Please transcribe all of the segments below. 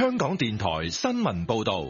香港電台新聞報道。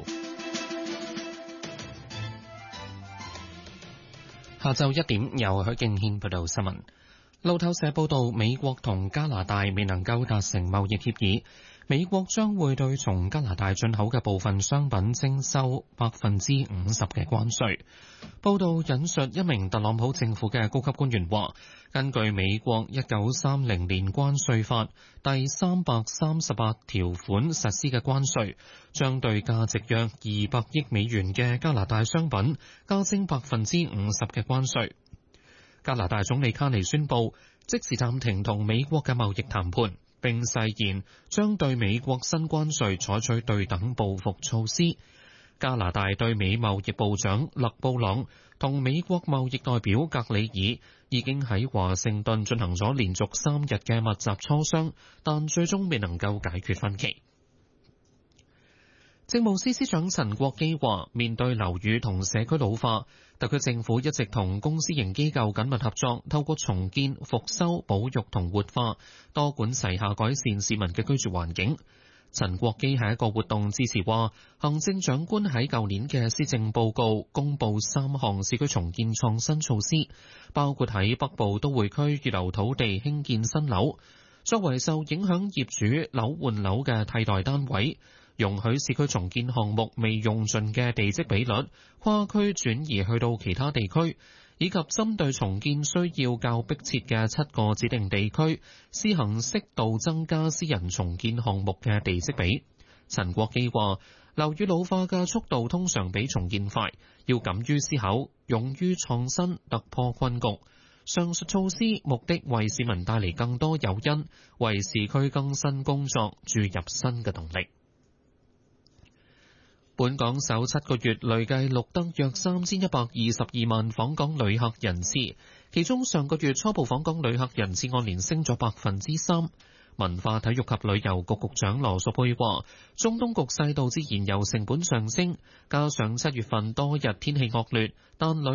下晝1點，由許敬軒報道新聞。路透社報道，美國同加拿大未能夠達成貿易協議，美國將會對從加拿大進口嘅部分商品徵收50%嘅關稅。報道引述一名特朗普政府嘅高級官員話，根據美國1930年關稅法第338條款實施嘅關稅，將對價值約200億美元嘅加拿大商品加徵50%嘅關稅。加拿大總理卡尼宣布即時暫停同美國嘅貿易談判，並誓言將對美國新關稅採取對等報復措施。加拿大對美貿易部長勒布朗同美國貿易代表格里爾已經喺華盛頓進行咗連續3日嘅密集磋商，但最終未能夠解決分歧。政務司司長陳國基話，面對樓宇同社區老化，特區政府一直同公私營機構緊密合作，透過重建、復修、保育同活化，多管齊下改善市民嘅居住環境。陳國基喺一個活動致辭話，行政長官喺舊年嘅施政報告公布3項市區重建創新措施，包括喺北部都會區預留土地興建新樓，作為受影響業主樓換樓嘅替代單位，容許市區重建項目未用盡嘅地積比率跨區轉移去到其他地區，以及針對重建需要較迫切嘅7個指定地區，施行適度增加私人重建項目嘅地積比。陳國基話，樓宇老化嘅速度通常比重建快，要敢於思考，勇於創新，突破困局。上述措施目的為市民帶嚟更多誘因，為市區更新工作注入新嘅動力。本港首7個月累計錄得約3122萬訪港旅客人次，其中上個月初步訪港旅客人次按年升咗3%。文化體育及旅遊局局長羅淑佩話，中東局勢導致燃油成本上升，加上7月份多日天氣惡劣，但旅